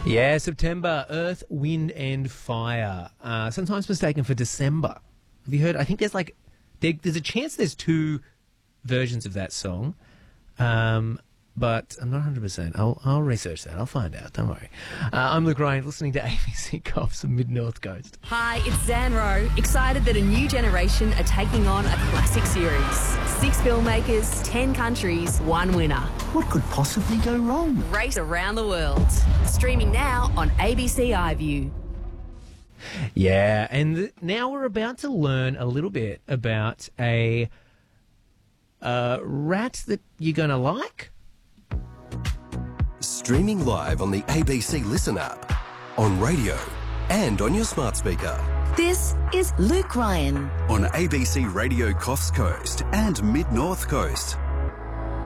Yeah, September, Earth, Wind and Fire. Sometimes mistaken for December. Have you heard? I think there's a chance there's two versions of that song, but I'm not 100%. I'll research that. I'll find out. Don't worry. I'm Luke Ryan, listening to ABC Coffs of Mid-North Coast. Hi, it's Zan Rowe, excited that a new generation are taking on a classic series. 6 filmmakers, 10 countries, 1 winner. What could possibly go wrong? Race around the world. Streaming now on ABC iView. Yeah, and now we're about to learn a little bit about a rat that you're going to like. Streaming live on the ABC Listen app, on radio and on your smart speaker. This is Luke Ryan On ABC Radio Coffs Coast and Mid-North Coast.